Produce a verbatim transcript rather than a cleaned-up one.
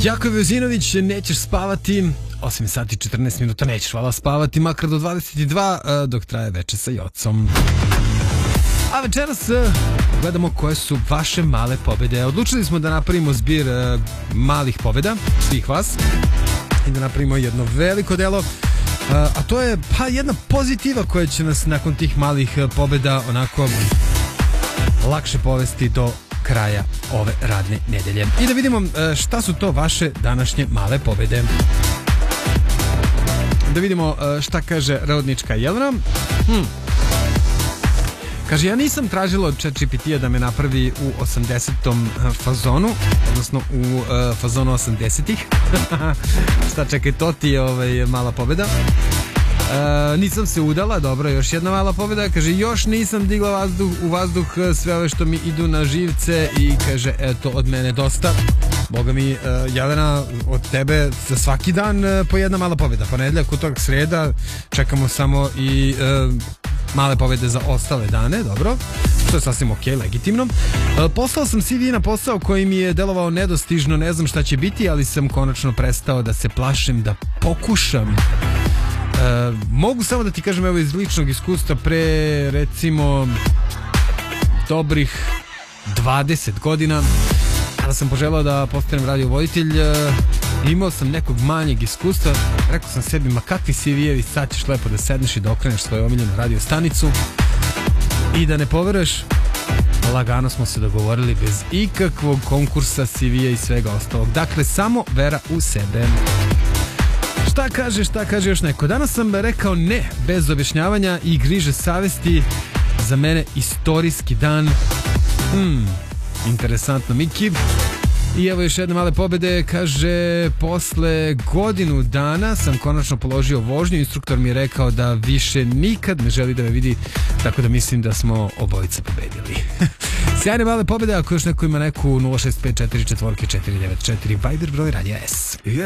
Jako Vezinović, nećeš spavati, osam sati četrnaest minuta, nećeš vala spavati, makar do dvadeset dva, dok traje veče sa Jocom. A večeras gledamo koje su vaše male pobjede. Odlučili smo da napravimo zbir malih pobjeda, svih vas, i da napravimo jedno veliko delo, a to je pa jedna pozitiva koja će nas nakon tih malih pobjeda onako lakše povesti do kraja ove radne nedelje. I da vidimo šta su to vaše današnje male pobjede. Da vidimo šta kaže rodnička Jelena. Hmm. Kaže, ja nisam tražila od ChatGPT-a da me napravi u osamdesetom fazonu, odnosno u uh, fazonu osamdesetih. Šta, čekaj, to ti je ovaj, mala pobjeda. Uh, nisam se udala, dobro, još jedna mala pobjeda. Kaže, još nisam digla vazduh, u vazduh sve ove što mi idu na živce i kaže, eto, od mene dosta. Boga mi, uh, Jelena, od tebe za svaki dan uh, po jedna mala pobjeda. Ponedjeljak, utorak, sreda, čekamo samo i uh, male pobjede za ostale dane, dobro. To je sasvim ok, legitimno. Uh, poslao sam C V na posao koji mi je delovao nedostižno, ne znam šta će biti, ali sam konačno prestao da se plašim da pokušam. Uh, mogu samo da ti kažem, evo, iz ličnog iskustva, pre recimo dobrih dvadeset godina, kada sam poželao da postanem radiovoditelj, uh, imao sam nekog manjeg iskustva. Rekao sam sebi, ma kakvi C V-evi, sad ćeš lepo da sedneš i da okreneš svoju omiljenu radio stanicu i da ne poveruješ, lagano smo se dogovorili bez ikakvog konkursa C V-a i svega ostalog. Dakle, samo vera u sebe. Šta kaže, šta kaže još neko? Danas sam rekao ne, bez objašnjavanja i griže savesti. Za mene istorijski dan. Hmm, interesantno, Miki. I evo još jedne male pobjede. Kaže, posle godinu dana sam konačno položio vožnju. Instruktor mi je rekao da više nikad ne želi da me vidi, tako da mislim da smo obojica pobedili. Sjajne male pobjede. Ako još neko ima neku, nula šest pet četiri četiri četiri devet četiri Viber broj Radija S.